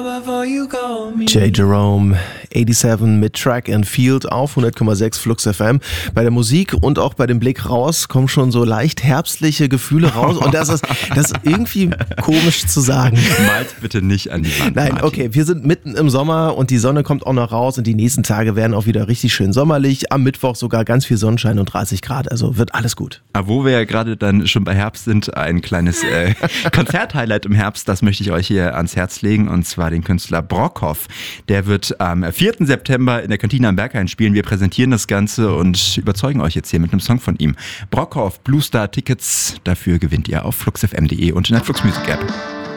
J. Jerome, 87 mit Track and Field auf 100,6 Flux FM. Bei der Musik und auch bei dem Blick raus kommen schon so leicht herbstliche Gefühle raus. Und das ist irgendwie komisch zu sagen. Malt bitte nicht an die Wand. Nein, Martin. okay, wir sind mitten im Sommer und die Sonne kommt auch noch raus und die nächsten Tage werden auch wieder richtig schön sommerlich. Am Mittwoch sogar ganz viel Sonnenschein und 30 Grad, also wird alles gut. Aber wo wir ja gerade dann schon bei Herbst sind, ein kleines Konzerthighlight im Herbst, das möchte ich euch hier ans Herz legen, und zwar den Künstler Brockhoff. Der wird am 4. September in der Kantine am Berghain spielen. Wir präsentieren das Ganze und überzeugen euch jetzt hier mit einem Song von ihm. Brockhoff, Blue Star Tickets, dafür gewinnt ihr auf fluxfm.de und in der Flux Music App.